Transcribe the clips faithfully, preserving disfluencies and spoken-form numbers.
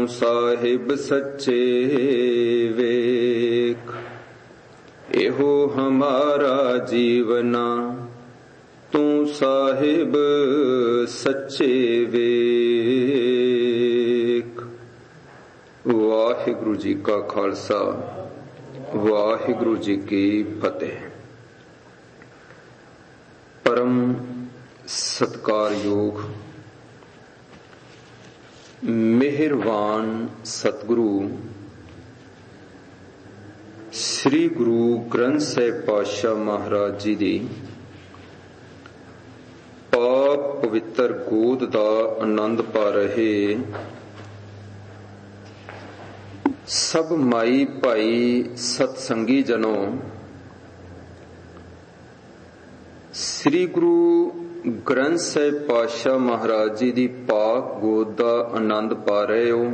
ਸਾਹਿਬ ਸੱਚੇ ਵੇਖ। ਇਹੋ ਹਮਾਰਾ ਜੀਵਨਾ ਤੂੰ ਸਾਹਿਬ ਸੱਚੇ ਵੇਖ। ਵਾਹਿਗੁਰੂ ਜੀ ਕਾ ਖਾਲਸਾ, ਵਾਹਿਗੁਰੂ ਜੀ ਕੀ ਫਤਿਹ। ਪਰਮ ਸਤਿਕਾਰਯੋਗ ਮਿਹਰਬਾਨ ਸਤਿਗੁਰੂ ਸ੍ਰੀ ਗੁਰੂ ਗ੍ਰੰਥ ਸਾਹਿਬ ਪਾਤਸ਼ਾਹ ਮਹਾਰਾਜ ਜੀ ਦੀ ਪਾਕ ਪਵਿੱਤਰ ਗੋਦ ਦਾ ਆਨੰਦ ਪਾ ਰਹੇ ਸਭ ਮਾਈ ਭਾਈ ਸਤਸੰਗੀ ਜਨੋ, ਸ੍ਰੀ ਗੁਰੂ ਗ੍ਰੰਥ ਸਾਹਿਬ ਪਾਤਸ਼ਾਹ ਮਹਾਰਾਜ ਜੀ ਦੀ ਪਾਕ ਗੋਦ ਦਾ ਆਨੰਦ ਪਾ ਰਹੇ ਹੋ।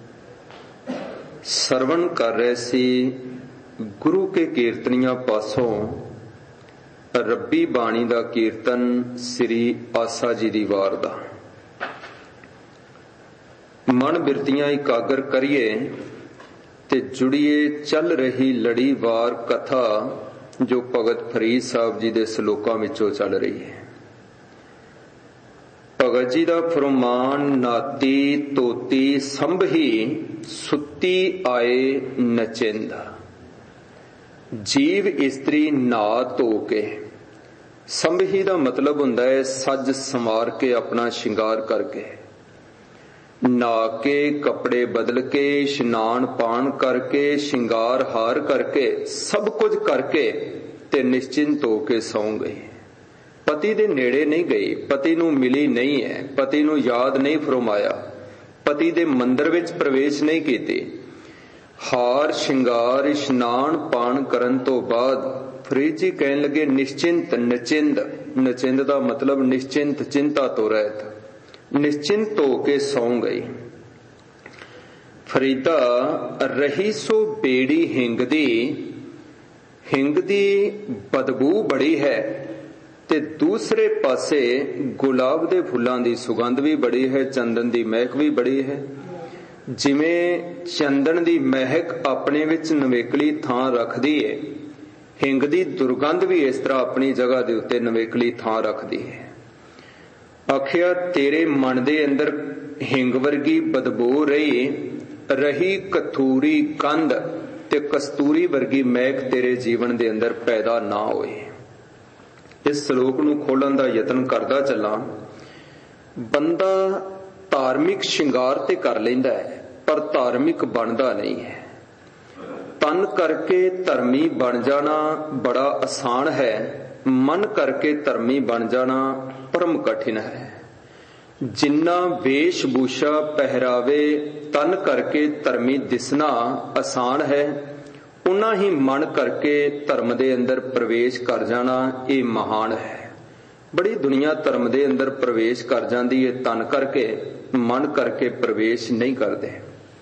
ਸਰਵਣ ਕਰ ਰਹੇ ਸੀ ਗੁਰੂ ਕੇ ਕੀਰਤਨੀਆਂ ਪਾਸੋਂ ਰੱਬੀ ਬਾਣੀ ਦਾ ਕੀਰਤਨ ਸ੍ਰੀ ਆਸਾ ਜੀ ਦੀ ਵਾਰ ਦਾ। ਮਨ ਬਿਰਤੀਆਂ ਇਕਾਗਰ ਕਰੀਏ ਤੇ ਜੁੜੀਏ ਚੱਲ ਰਹੀ ਲੜੀਵਾਰ ਕਥਾ ਜੋ ਭਗਤ ਫਰੀਦ ਸਾਹਿਬ ਜੀ ਦੇ ਸ਼ਲੋਕਾਂ ਵਿੱਚੋਂ ਚੱਲ ਰਹੀ ਹੈ। ਭਗਤ ਜੀ ਦਾ ਫਰਮਾਨ, ਨਾਤੀ ਤੋਤੀ ਸੰਭੀ ਸੁੱਤੀ ਆਏ ਨਚਿੰਦ। ਜੀਵ ਇਸਤਰੀ ਨਾ ਧੋ ਕੇ, ਸੰਭੀ ਦਾ ਮਤਲਬ ਹੁੰਦਾ ਹੈ ਸੱਜ ਸੰਵਾਰ ਕੇ, ਆਪਣਾ ਸ਼ਿੰਗਾਰ ਕਰਕੇ, ਨਹਾ ਕੇ, ਕੱਪੜੇ ਬਦਲ ਕੇ, ਇਸ਼ਨਾਨ ਪਾਣ ਕਰਕੇ, ਸ਼ਿੰਗਾਰ ਹਾਰ ਕਰਕੇ, ਸਭ ਕੁਝ ਕਰਕੇ ਤੇ ਨਿਸ਼ਚਿੰਤ ਹੋ ਕੇ ਸੌਂ ਗਏ। ਪਤੀ ਦੇ ਨੇੜੇ ਨਹੀਂ ਗਈ, ਪਤੀ ਨੂੰ ਮਿਲੀ ਨਹੀਂ ਹੈ, ਪਤੀ ਨੂੰ ਯਾਦ ਨਹੀਂ ਫਰਮਾਇਆ, ਪਤੀ ਦੇ ਮੰਦਰ ਵਿੱਚ ਪ੍ਰਵੇਸ਼ ਨਹੀਂ ਕੀਤੀ। ਹਾਰ ਸ਼ਿੰਗਾਰ ਇਸ਼ਨਾਨ ਪਾਣ ਕਰਨ ਤੋਂ ਬਾਅਦ ਫਰੀਦ ਜੀ ਕਹਿਣ ਲੱਗੇ ਨਿਸ਼ਚਿੰਤ ਨਚਿੰਦ। ਨਚਿੰਦ ਦਾ ਮਤਲਬ ਨਿਸ਼ਚਿੰਤ, ਚਿੰਤਾ ਤੋਂ ਰਹਿਤ, ਨਿਸ਼ਚਿੰਤ ਹੋ ਕੇ ਸੌਂ ਗਈ। ਫਰੀਦਾ ਰਹੀ ਸੋ ਬੇੜੀ ਹਿੰਗ ਦੀ, ਹਿੰਗ ਦੀ ਬਦਬੂ ਬੜੀ ਹੈ ਤੇ ਦੂਸਰੇ ਪਾਸੇ ਗੁਲਾਬ ਦੇ ਫੁੱਲਾਂ ਦੀ ਸੁਗੰਧ ਵੀ ਬੜੀ ਹੈ, ਚੰਦਨ ਦੀ ਮਹਿਕ ਵੀ ਬੜੀ ਹੈ। ਜਿਵੇਂ ਚੰਦਨ ਦੀ ਮਹਿਕ ਆਪਣੇ ਵਿੱਚ ਨਵੇਕਲੀ ਥਾਂ ਰੱਖਦੀ ਹੈ, ਹਿੰਗ ਦੀ ਦੁਰਗੰਧ ਵੀ ਇਸ ਤਰ੍ਹਾਂ ਆਪਣੀ ਜਗ੍ਹਾ ਦੇ ਉੱਤੇ ਨਵੇਕਲੀ ਥਾਂ ਰੱਖਦੀ ਹੈ। ਆਖਿਆ ਤੇਰੇ ਮਨ ਦੇ ਅੰਦਰ ਹਿੰਗ ਵਰਗੀ ਬਦਬੂ ਰਹੀ, ਰਹੀ ਕਥੂਰੀ ਕੰਧ ਤੇ ਕਸਤੂਰੀ ਵਰਗੀ ਮਹਿਕ ਤੇਰੇ ਜੀਵਨ ਦੇ ਅੰਦਰ ਪੈਦਾ ਨਾ ਹੋਏ। ਇਸ ਸ਼ਲੋਕ ਨੂੰ ਖੋਲਣ ਦਾ ਯਤਨ ਕਰਦਾ ਚੱਲਾਂ। ਬੰਦਾ ਧਾਰਮਿਕ ਸ਼ਿੰਗਾਰ ਤੇ ਕਰ ਲੈਂਦਾ ਹੈ ਪਰ ਧਾਰਮਿਕ ਬਣਦਾ ਨਹੀਂ ਹੈ। ਤਨ ਕਰਕੇ ਧਰਮੀ ਬਣ ਜਾਣਾ ਬੜਾ ਆਸਾਨ ਹੈ, ਮਨ ਕਰਕੇ ਧਰਮੀ ਬਣ ਜਾਣਾ ਪਰਮ ਕਠਿਨ ਹੈ। ਜਿੰਨਾ ਵੇਸ਼ ਭੂਸ਼ਾ ਪਹਿਰਾਵੇ ਤਨ ਕਰਕੇ ਧਰਮੀ ਦਿਸਣਾ ਆਸਾਨ ਹੈ, ਉਨਾ ਹੀ ਮਨ ਕਰਕੇ ਧਰਮ ਦੇ ਅੰਦਰ ਪ੍ਰਵੇਸ਼ ਕਰ ਜਾਣਾ ਇਹ ਮਹਾਨ ਹੈ। ਬੜੀ ਦੁਨੀਆ ਧਰਮ ਦੇ ਅੰਦਰ ਪ੍ਰਵੇਸ਼ ਕਰ ਜਾਂਦੀ ਹੈ, ਤਨ ਕਰਕੇ, ਮਨ ਕਰਕੇ ਪ੍ਰਵੇਸ਼ ਨਹੀਂ ਕਰਦੇ।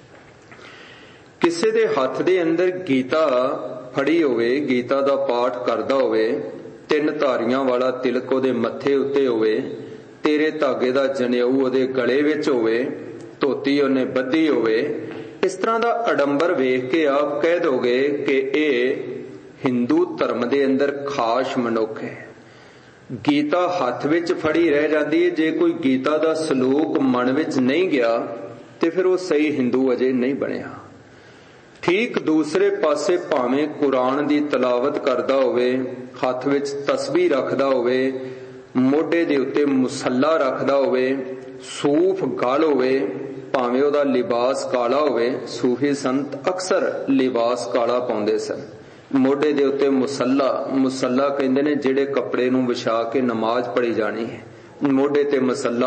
ਕਿਸੇ ਦੇ ਹੱਥ ਦੇ ਅੰਦਰ ਗੀਤਾ ਫੜੀ ਹੋਵੇ, ਗੀਤਾ ਦਾ ਪਾਠ ਕਰਦਾ ਹੋਵੇ, ਤਿੰਨ ਧਾਰੀਆਂ ਵਾਲਾ ਤਿਲਕ ਉਹਦੇ ਮੱਥੇ ਉੱਤੇ ਹੋਵੇ, ਤੇਰੇ ਧਾਗੇ ਦਾ ਜਨੇਊ ਉਹਦੇ ਗਲੇ ਵਿੱਚ ਹੋਵੇ, ਧੋਤੀ ਉਹਨੇ ਬੱਧੀ ਹੋਵੇ, ਇਸ ਤਰ੍ਹਾਂ ਦਾ ਅਡੰਬਰ ਵੇਖ ਕੇ ਆਪ ਕਹਿ ਦੋਗੇ ਕਿ ਇਹ ਹਿੰਦੂ ਧਰਮ ਦੇ ਅੰਦਰ ਖਾਸ ਮਨੁੱਖ ਹੈ। ਗੀਤਾ ਹੱਥ ਵਿੱਚ ਫੜੀ ਰਹਿ ਜਾਂਦੀ ਹੈ, ਜੇ ਕੋਈ ਗੀਤਾ ਦਾ ਸ਼ਲੋਕ ਮਨ ਵਿੱਚ ਨਹੀਂ ਗਿਆ ਤੇ ਫਿਰ ਉਹ ਸਹੀ ਹਿੰਦੂ ਅਜੇ ਨਹੀਂ ਬਣਿਆ। ਠੀਕ ਦੂਸਰੇ ਪਾਸੇ ਭਾਵੇਂ ਕੁਰਾਨ ਦੀ ਤਲਾਵਤ ਕਰਦਾ ਹੋਵੇ, ਹੱਥ ਵਿੱਚ ਤਸਬੀਹ ਰੱਖਦਾ ਹੋਵੇ, ਮੋਢੇ ਦੇ ਉੱਤੇ ਮੁਸੱਲਾ ਰੱਖਦਾ ਹੋਵੇ, ਸੂਫ ਗਲ ਹੋਵੇ, ਭਾਵੇਂ ਉਹਦਾ ਲਿਬਾਸ ਕਾਲਾ ਹੋਵੇ, ਸੂਫੀ ਸੰਤ ਅਕਸਰ ਲਿਬਾਸ ਕਾਲਾ ਪਾਉਂਦੇ ਸਨ, ਮੋਢੇ ਦੇ ਉੱਤੇ ਮੁਸੱਲਾ, ਮੁਸੱਲਾ ਕਹਿੰਦੇ ਨੇ ਜਿਹੜੇ ਕੱਪੜੇ ਨੂੰ ਵਿਛਾ ਕੇ ਨਮਾਜ਼ ਪੜ੍ਹੀ ਜਾਣੀ ਹੈ, ਮੋਢੇ ਤੇ ਮੁਸੱਲਾ